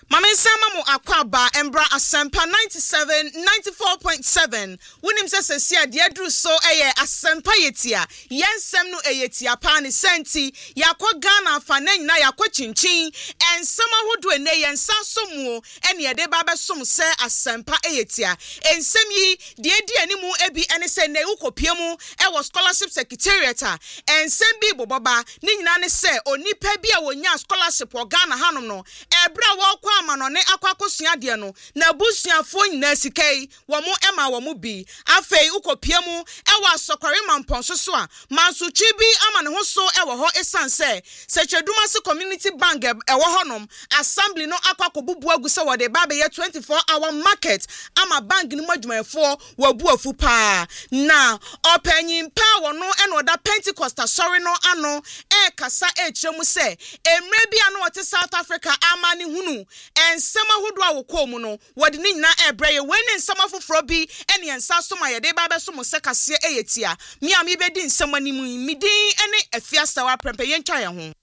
Mama Sama mo akwaba embra asempa 94.7 wonim se sia de adru so asempa yetia yensem no eyetia pa ne senti yakwa Ghana fa na nyina yakwa chinchin ensema hodo ene yensa somuo ene ye de ba besom se asempa eyetia ensem yi de edi animu ebi ene se ne ukopie mu wo scholarship secretariat ensem bi boboba ne nyina ne se onipa bi a wonya scholarship o Ghana hanom no ebra wo kwa manone akwakosua de no na busuafo nyina sikai wo mo ema wo mo bi afei ukopie mu wo asokware mamponso so a mansuchi bi ama ne ho so wo ho esanse Secheduma se community bank wo honom assembly no akwakobubu agu se wo de ba be 24-hour market ama bank ni madwumayefo wo buafu pa na opanyin pa wo no eno da Pentecost sorry no ano kasa echemu se emre bi ano wote South Africa ama ne hunu ensema hodo awoko mu no wode ni nyina ebreye wene ensema foforo bi ene ensa so ma yede ba be so mo sekase eyetia mi am ibedi ensema ni mu midin ene afiasa wa prempe yentwa ye ho